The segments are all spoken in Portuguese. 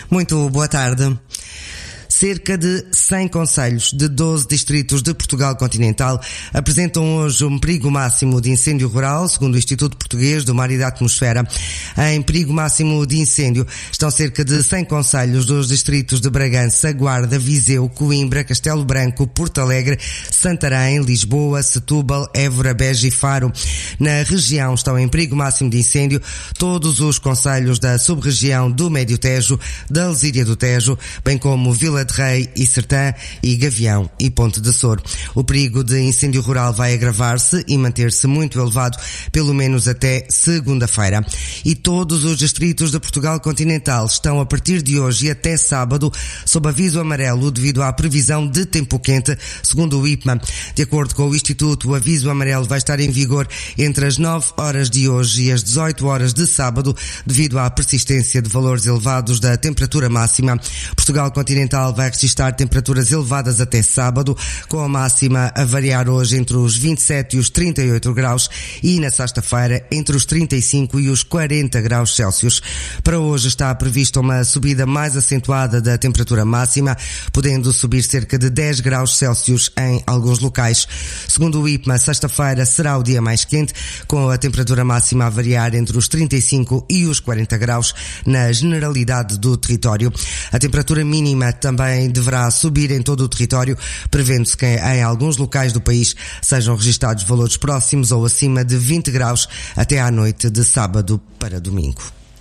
Muito boa tarde. Cerca de 100 concelhos de 12 distritos de Portugal continental apresentam hoje um perigo máximo de incêndio rural, segundo o Instituto Português do Mar e da Atmosfera. Em perigo máximo de incêndio estão cerca de 100 concelhos dos distritos de Bragança, Guarda, Viseu, Coimbra, Castelo Branco, Porto Alegre, Santarém, Lisboa, Setúbal, Évora, Beja e Faro. Na região estão em perigo máximo de incêndio todos os concelhos da sub-região do Médio Tejo, da Alzíria do Tejo, bem como Vila de Rei e Sertã e Gavião e Ponte de Sor. O perigo de incêndio rural vai agravar-se e manter-se muito elevado, pelo menos até segunda-feira. E todos os distritos de Portugal continental estão a partir de hoje e até sábado sob aviso amarelo devido à previsão de tempo quente, segundo o IPMA. De acordo com o Instituto, o aviso amarelo vai estar em vigor entre as 9 horas de hoje e as 18 horas de sábado, devido à persistência de valores elevados da temperatura máxima. Portugal continental vai registrar temperaturas elevadas até sábado, com a máxima a variar hoje entre os 27 e os 38 graus e na sexta-feira entre os 35 e os 40 graus Celsius. Para hoje está prevista uma subida mais acentuada da temperatura máxima, podendo subir cerca de 10 graus Celsius em alguns locais. Segundo o IPMA, sexta-feira será o dia mais quente, com a temperatura máxima a variar entre os 35 e os 40 graus na generalidade do território. A temperatura mínima também deverá subir em todo o território, prevendo-se que em alguns locais do país sejam registados valores próximos ou acima de 20 graus até à noite de sábado para domingo.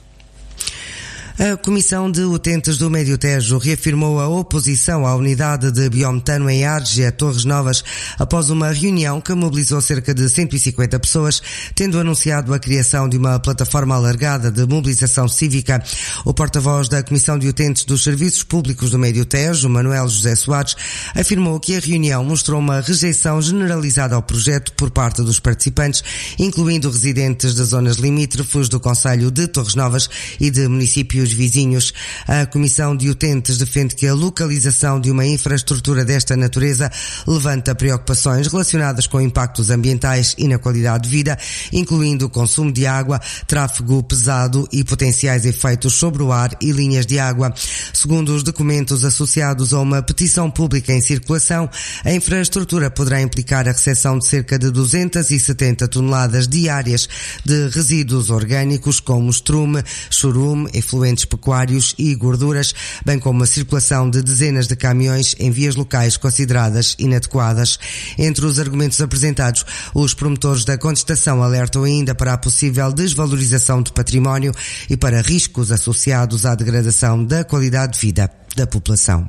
A Comissão de Utentes do Médio Tejo reafirmou a oposição à unidade de biometano em Arge, Torres Novas, após uma reunião que mobilizou cerca de 150 pessoas, tendo anunciado a criação de uma plataforma alargada de mobilização cívica. O porta-voz da Comissão de Utentes dos Serviços Públicos do Médio Tejo, Manuel José Soares, afirmou que a reunião mostrou uma rejeição generalizada ao projeto por parte dos participantes, incluindo residentes de zonas limítrofes do concelho de Torres Novas e de municípios vizinhos. A Comissão de Utentes defende que a localização de uma infraestrutura desta natureza levanta preocupações relacionadas com impactos ambientais e na qualidade de vida, incluindo o consumo de água, tráfego pesado e potenciais efeitos sobre o ar e linhas de água. Segundo os documentos associados a uma petição pública em circulação, a infraestrutura poderá implicar a recepção de cerca de 270 toneladas diárias de resíduos orgânicos como estrume, chorume, efluentes pecuários e gorduras, bem como a circulação de dezenas de caminhões em vias locais consideradas inadequadas. Entre os argumentos apresentados, os promotores da contestação alertam ainda para a possível desvalorização de património e para riscos associados à degradação da qualidade de vida da população.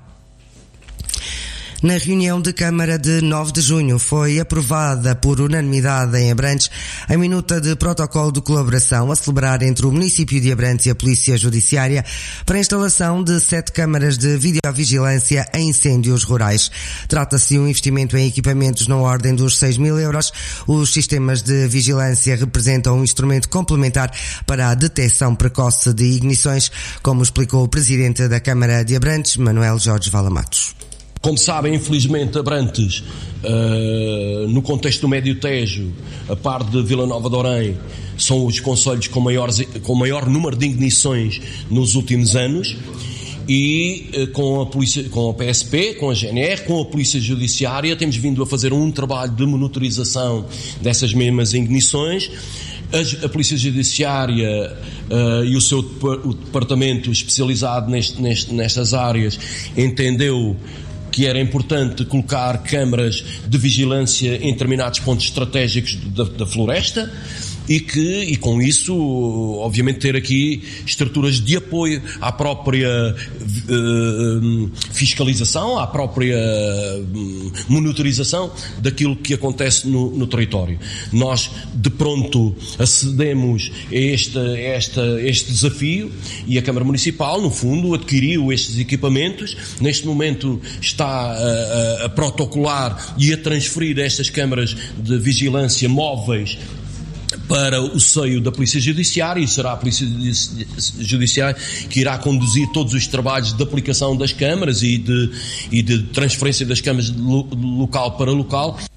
Na reunião de Câmara de 9 de junho foi aprovada por unanimidade em Abrantes a minuta de protocolo de colaboração a celebrar entre o município de Abrantes e a Polícia Judiciária para a instalação de 7 câmaras de videovigilância em incêndios rurais. Trata-se de um investimento em equipamentos na ordem dos 6.000 euros. Os sistemas de vigilância representam um instrumento complementar para a detecção precoce de ignições, como explicou o Presidente da Câmara de Abrantes, Manuel Jorge Valamatos. Como sabem, infelizmente, Abrantes, no contexto do Médio Tejo, a par de Vila Nova de Orém, são os concelhos com maior número de ignições nos últimos anos, e com a polícia, com a PSP, com a GNR, com a Polícia Judiciária, temos vindo a fazer um trabalho de monitorização dessas mesmas ignições. A Polícia Judiciária e o seu departamento especializado nestas áreas entendeu que era importante colocar câmaras de vigilância em determinados pontos estratégicos da floresta e com isso, obviamente, ter aqui estruturas de apoio à própria fiscalização, à própria monitorização daquilo que acontece no território. Nós, de pronto, acedemos a este desafio e a Câmara Municipal, no fundo, adquiriu estes equipamentos. Neste momento está a protocolar e a transferir estas câmaras de vigilância móveis para o seio da Polícia Judiciária, e será a Polícia Judiciária que irá conduzir todos os trabalhos de aplicação das câmaras e de transferência das câmaras de local para local.